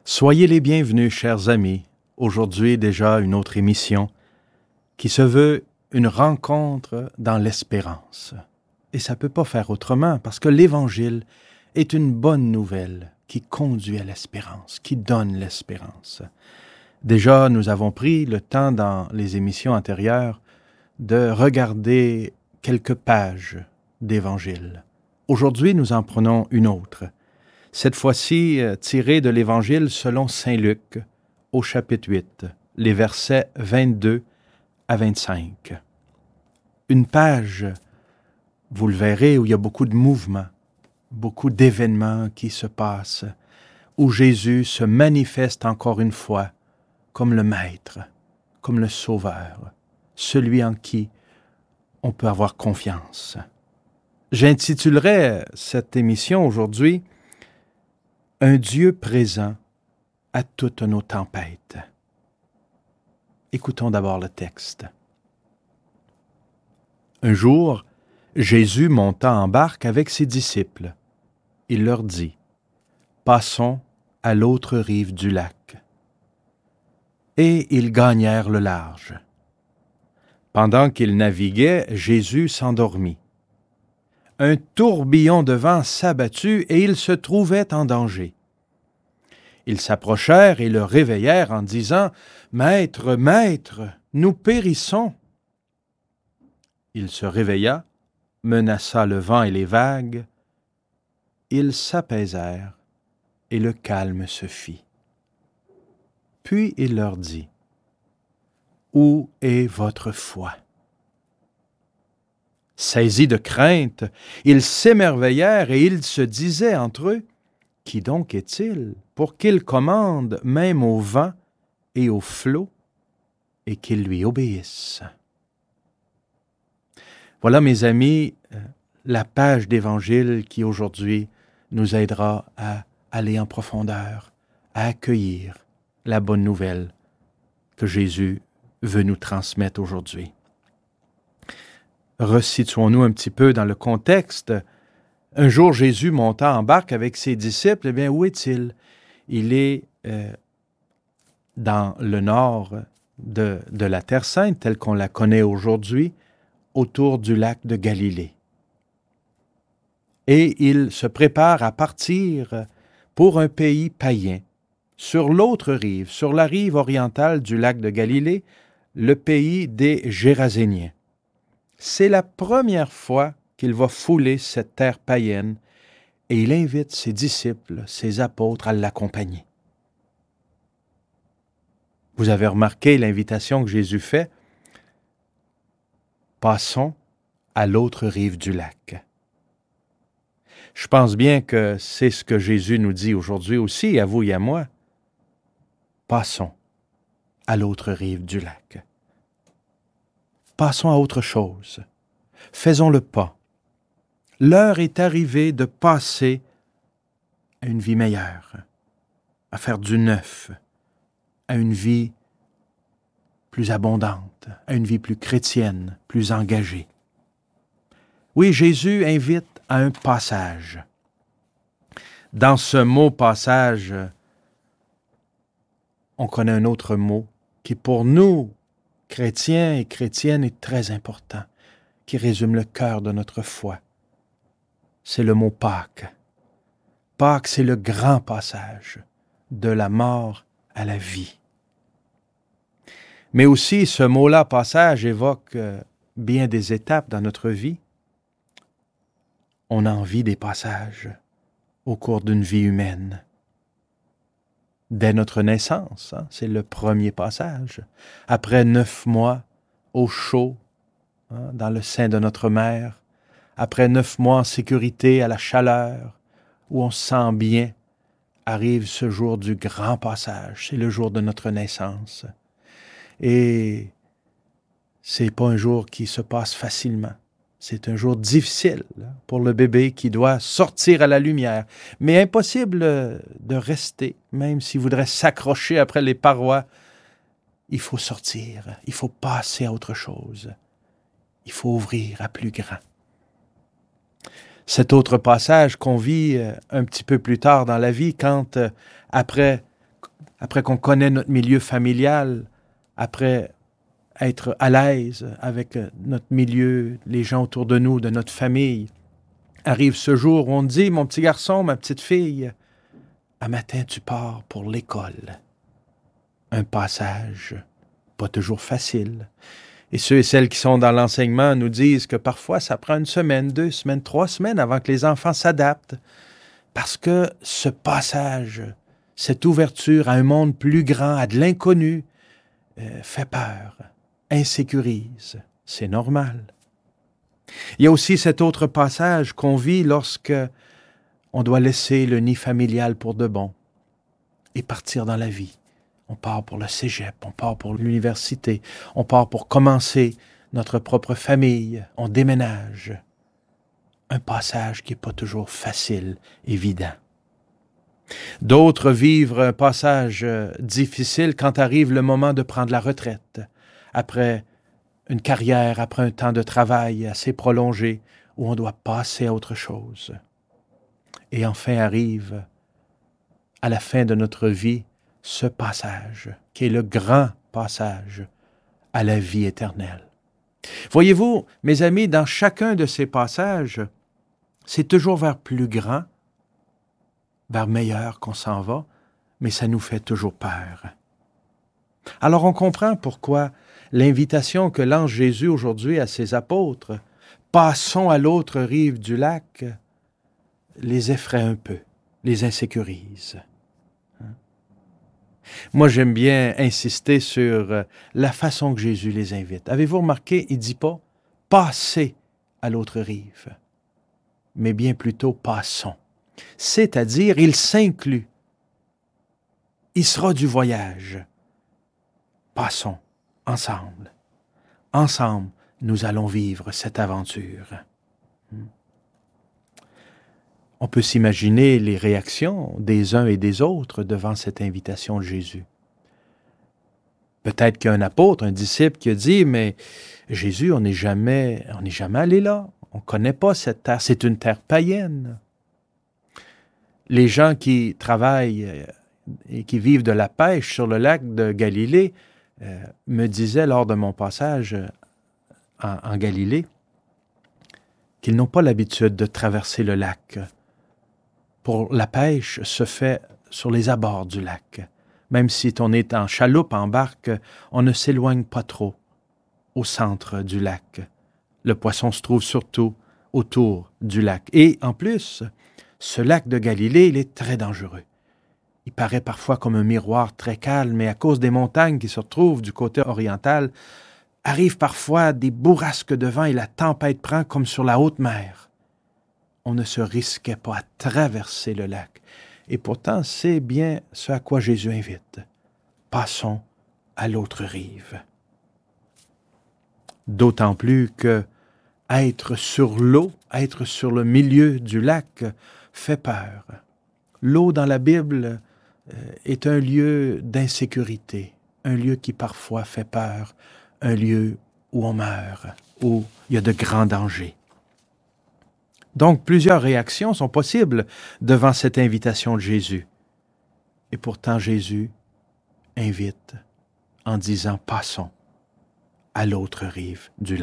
Soyez les bienvenus, chers amis. Aujourd'hui, déjà une autre émission qui se veut une rencontre dans l'espérance. Et ça ne peut pas faire autrement parce que l'Évangile est une bonne nouvelle qui conduit à l'espérance, qui donne l'espérance. Déjà, nous avons pris le temps dans les émissions antérieures de regarder quelques pages d'Évangile. Aujourd'hui, nous en prenons une autre. Cette fois-ci tirée de l'Évangile selon saint Luc, au chapitre 8, les versets 22 à 25. Une page, vous le verrez, où il y a beaucoup de mouvements, beaucoup d'événements qui se passent, où Jésus se manifeste encore une fois comme le Maître, comme le Sauveur, celui en qui on peut avoir confiance. J'intitulerai cette émission aujourd'hui « Un Dieu présent à toutes nos tempêtes ». Écoutons d'abord le texte. Un jour, Jésus monta en barque avec ses disciples. Il leur dit, « Passons à l'autre rive du lac. » Et ils gagnèrent le large. Pendant qu'ils naviguaient, Jésus s'endormit. Un tourbillon de vent s'abattit et ils se trouvaient en danger. Ils s'approchèrent et le réveillèrent en disant « Maître, Maître, nous périssons !» Il se réveilla, menaça le vent et les vagues. Ils s'apaisèrent et le calme se fit. Puis il leur dit « Où est votre foi ?» Saisis de crainte, ils s'émerveillèrent et ils se disaient entre eux, « Qui donc est-il pour qu'il commande même au vent et aux flots et qu'ils lui obéissent? » Voilà, mes amis, la page d'Évangile qui aujourd'hui nous aidera à aller en profondeur, à accueillir la bonne nouvelle que Jésus veut nous transmettre aujourd'hui. Resituons-nous un petit peu dans le contexte. Un jour, Jésus monta en barque avec ses disciples. Eh bien, où est-il? Il est dans le nord de la Terre Sainte, telle qu'on la connaît aujourd'hui, autour du lac de Galilée. Et il se prépare à partir pour un pays païen, sur l'autre rive, sur la rive orientale du lac de Galilée, le pays des Géraséniens. C'est la première fois qu'il va fouler cette terre païenne et il invite ses disciples, ses apôtres à l'accompagner. Vous avez remarqué l'invitation que Jésus fait? Passons à l'autre rive du lac. Je pense bien que c'est ce que Jésus nous dit aujourd'hui aussi, à vous et à moi. Passons à l'autre rive du lac. Passons à autre chose. Faisons le pas. L'heure est arrivée de passer à une vie meilleure, à faire du neuf, à une vie plus abondante, à une vie plus chrétienne, plus engagée. Oui, Jésus invite à un passage. Dans ce mot passage, on connaît un autre mot qui pour nous, chrétiens et chrétiennes, est très important, qui résume le cœur de notre foi. C'est le mot Pâques. Pâques, c'est le grand passage de la mort à la vie. Mais aussi, ce mot-là, passage, évoque bien des étapes dans notre vie. On en vit des passages au cours d'une vie humaine. Dès notre naissance, c'est le premier passage. Après 9 mois au chaud, dans le sein de notre mère, après 9 mois en sécurité à la chaleur, où on se sent bien, arrive ce jour du grand passage. C'est le jour de notre naissance. Et c'est pas un jour qui se passe facilement. C'est un jour difficile pour le bébé qui doit sortir à la lumière. Mais impossible de rester, même s'il voudrait s'accrocher après les parois. Il faut sortir, il faut passer à autre chose. Il faut ouvrir à plus grand. Cet autre passage qu'on vit un petit peu plus tard dans la vie, quand, après après qu'on connaît notre milieu familial, après être à l'aise avec notre milieu, les gens autour de nous, de notre famille, arrive ce jour où on dit, mon petit garçon, ma petite fille, à matin tu pars pour l'école. Un passage pas toujours facile. Et ceux et celles qui sont dans l'enseignement nous disent que parfois ça prend 1 semaine, 2 semaines, 3 semaines avant que les enfants s'adaptent. Parce que ce passage, cette ouverture à un monde plus grand, à de l'inconnu, fait peur, insécurise. C'est normal. Il y a aussi cet autre passage qu'on vit lorsque on doit laisser le nid familial pour de bon et partir dans la vie. On part pour le cégep, on part pour l'université, on part pour commencer notre propre famille, on déménage. Un passage qui n'est pas toujours facile, évident. D'autres vivent un passage difficile quand arrive le moment de prendre la retraite, après une carrière, après un temps de travail assez prolongé, où on doit passer à autre chose. Et enfin arrive, à la fin de notre vie, ce passage, qui est le grand passage à la vie éternelle. Voyez-vous, mes amis, dans chacun de ces passages, c'est toujours vers plus grand, vers meilleur qu'on s'en va, mais ça nous fait toujours peur. Alors on comprend pourquoi l'invitation que lance Jésus aujourd'hui à ses apôtres, « Passons à l'autre rive du lac », les effraie un peu, les insécurise. Moi, j'aime bien insister sur la façon que Jésus les invite. Avez-vous remarqué, il ne dit pas « passez à l'autre rive », mais bien plutôt « passons ». C'est-à-dire, il s'inclut. Il sera du voyage. Passons ensemble. Ensemble, nous allons vivre cette aventure. On peut s'imaginer les réactions des uns et des autres devant cette invitation de Jésus. Peut-être qu'il y a un apôtre, un disciple qui a dit, mais Jésus, on n'est jamais allé là. On ne connaît pas cette terre. C'est une terre païenne. Les gens qui travaillent et qui vivent de la pêche sur le lac de Galilée me disaient lors de mon passage en Galilée qu'ils n'ont pas l'habitude de traverser le lac. Pour la pêche se fait sur les abords du lac. Même si on est en chaloupe, en barque, on ne s'éloigne pas trop au centre du lac. Le poisson se trouve surtout autour du lac. Et en plus, ce lac de Galilée, il est très dangereux. Il paraît parfois comme un miroir très calme, mais à cause des montagnes qui se retrouvent du côté oriental, arrivent parfois des bourrasques de vent et la tempête prend comme sur la haute mer. On ne se risquait pas à traverser le lac. Et pourtant, c'est bien ce à quoi Jésus invite. Passons à l'autre rive. D'autant plus que être sur l'eau, être sur le milieu du lac, fait peur. L'eau dans la Bible est un lieu d'insécurité, un lieu qui parfois fait peur, un lieu où on meurt, où il y a de grands dangers. Donc, plusieurs réactions sont possibles devant cette invitation de Jésus. Et pourtant, Jésus invite en disant « Passons à l'autre rive du lac ».